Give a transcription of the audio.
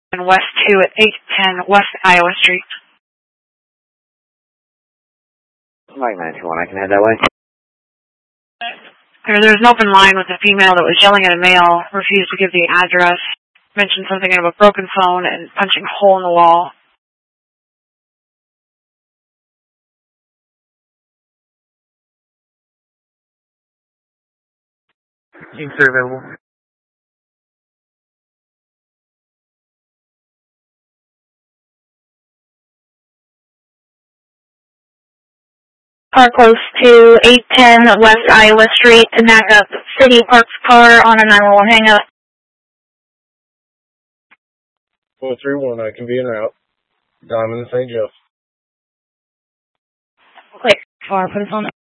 and West 2 at 810 West Iowa Street. Mike 921, I can head that way. There's an open line with a female that was yelling at a male, refused to give the address, mentioned something of a broken phone and punching a hole in the wall. Teams are available. Car close to 810 West Iowa Street to back up City Parks car on a 911 hangup. 431, I can be en route. Diamond St. Joseph. Quick, car, put us on